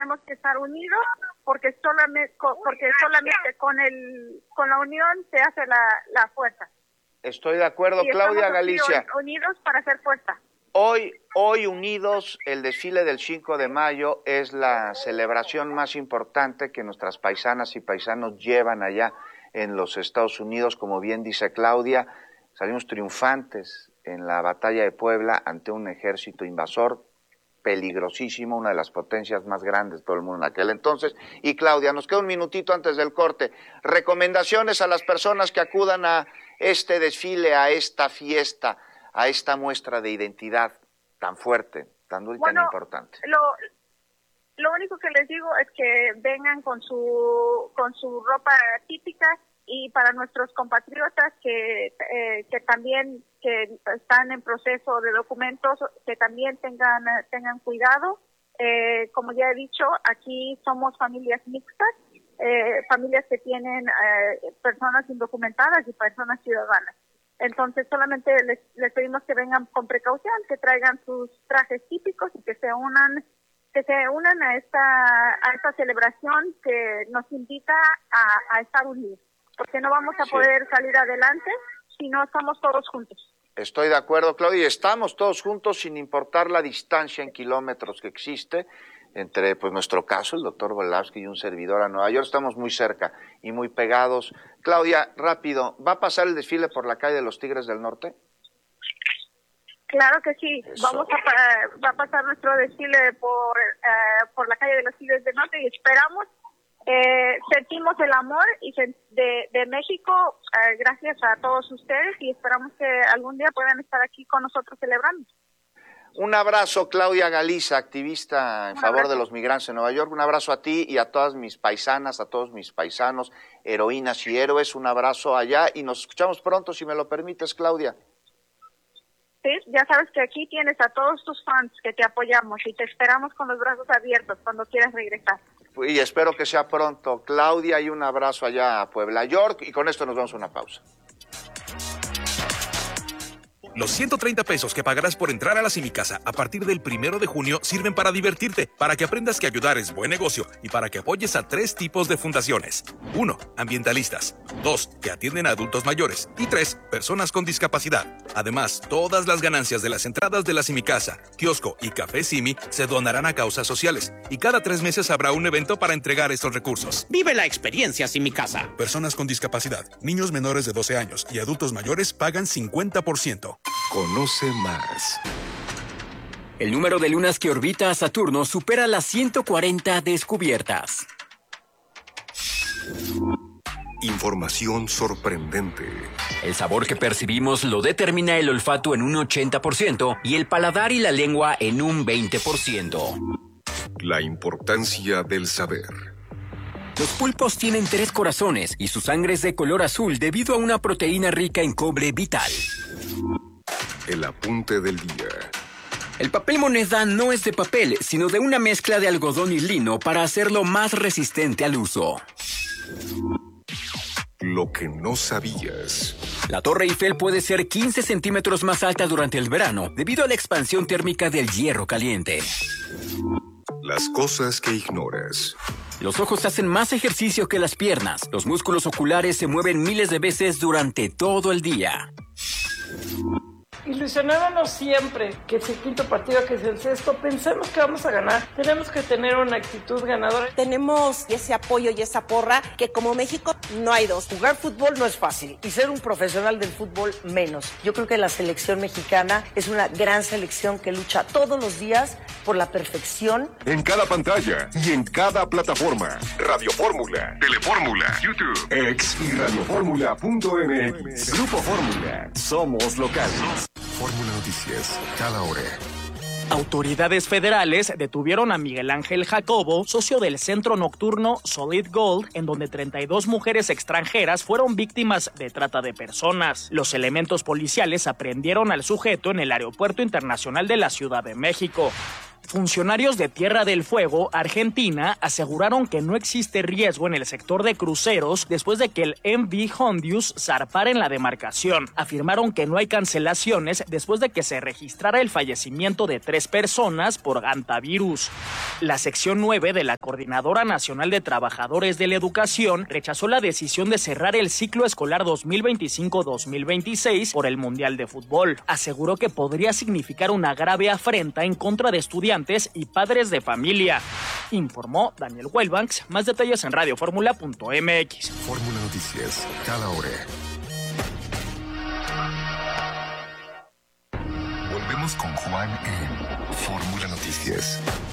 tenemos que estar unidos porque solamente con la unión se hace la fuerza. Estoy de acuerdo, y Claudia Galicia. Unidos para hacer fuerza. Hoy unidos, el desfile del 5 de mayo es la celebración más importante que nuestras paisanas y paisanos llevan allá en los Estados Unidos. Como bien dice Claudia, salimos triunfantes en la batalla de Puebla ante un ejército invasor peligrosísimo, una de las potencias más grandes de todo el mundo en aquel entonces. Y Claudia, nos queda un minutito antes del corte. Recomendaciones a las personas que acudan a este desfile, a esta fiesta, a esta muestra de identidad tan fuerte, tan dura y tan importante. Lo único que les digo es que vengan con su ropa típica, y para nuestros compatriotas que también que están en proceso de documentos, que también tengan cuidado. Como ya he dicho, aquí somos familias mixtas, familias que tienen personas indocumentadas y personas ciudadanas. Entonces solamente les pedimos que vengan con precaución, que traigan sus trajes típicos y que se unan a esta celebración que nos invita a estar unidos, porque no vamos a poder salir adelante si no estamos todos juntos. Estoy de acuerdo, Claudia, y estamos todos juntos sin importar la distancia en kilómetros que existe entre, pues, nuestro caso, el doctor Volavsky y un servidor a Nueva York. Estamos muy cerca y muy pegados. Claudia, rápido, ¿va a pasar el desfile por la calle de los Tigres del Norte? Claro que sí. Eso. Va a pasar nuestro desfile por la calle de los Tigres del Norte y esperamos, sentimos el amor de México gracias a todos ustedes, y esperamos que algún día puedan estar aquí con nosotros celebrando. Un abrazo, Claudia Galicia, activista en favor de los migrantes en Nueva York. Un abrazo a ti y a todas mis paisanas, a todos mis paisanos, heroínas y héroes. Un abrazo allá y nos escuchamos pronto, si me lo permites, Claudia. Sí, ya sabes que aquí tienes a todos tus fans que te apoyamos y te esperamos con los brazos abiertos cuando quieras regresar. Y espero que sea pronto, Claudia, y un abrazo allá a Puebla, York, y con esto nos vamos a una pausa. Los 130 pesos que pagarás por entrar a la Simicasa a partir del 1 de junio sirven para divertirte, para que aprendas que ayudar es buen negocio y para que apoyes a 3 tipos de fundaciones. 1. Ambientalistas. 2. Que atienden a adultos mayores. Y 3. Personas con discapacidad. Además, todas las ganancias de las entradas de la Simicasa, kiosco y café Simi se donarán a causas sociales. Y cada 3 meses habrá un evento para entregar estos recursos. Vive la experiencia Simicasa. Personas con discapacidad, niños menores de 12 años y adultos mayores pagan 50%. Conoce más. El número de lunas que orbita a Saturno supera las 140 descubiertas. Información sorprendente. El sabor que percibimos lo determina el olfato en un 80% y el paladar y la lengua en un 20%. La importancia del saber. Los pulpos tienen 3 corazones y su sangre es de color azul debido a una proteína rica en cobre vital. El apunte del día. El papel moneda no es de papel, sino de una mezcla de algodón y lino para hacerlo más resistente al uso. Lo que no sabías. La Torre Eiffel puede ser 15 centímetros más alta durante el verano debido a la expansión térmica del hierro caliente. Las cosas que ignoras. Los ojos hacen más ejercicio que las piernas. Los músculos oculares se mueven miles de veces durante todo el día. Ilusionándonos siempre que es el quinto partido, que es el sexto, pensamos que vamos a ganar. Tenemos que tener una actitud ganadora. Tenemos ese apoyo y esa porra que como México no hay dos. Jugar fútbol no es fácil y ser un profesional del fútbol menos. Yo creo que la selección mexicana es una gran selección que lucha todos los días por la perfección. En cada pantalla y en cada plataforma. Radio Fórmula, Telefórmula, YouTube, X y radioformula.mx. Grupo Fórmula. Somos locales. Fórmula Noticias, cada hora. Autoridades federales detuvieron a Miguel Ángel Jacobo, socio del centro nocturno Solid Gold, en donde 32 mujeres extranjeras fueron víctimas de trata de personas. Los elementos policiales aprehendieron al sujeto en el Aeropuerto Internacional de la Ciudad de México. Funcionarios de Tierra del Fuego, Argentina, aseguraron que no existe riesgo en el sector de cruceros después de que el MV Hondius zarpara en la demarcación. Afirmaron que no hay cancelaciones después de que se registrara el fallecimiento de 3 personas por hantavirus. La sección 9 de la Coordinadora Nacional de Trabajadores de la Educación rechazó la decisión de cerrar el ciclo escolar 2025-2026 por el Mundial de Fútbol. Aseguró que podría significar una grave afrenta en contra de estudiantes y padres de familia. Informó Daniel Wellbanks. Más detalles en radioformula.mx. Fórmula Noticias, cada hora. Volvemos con Juan en Fórmula Noticias.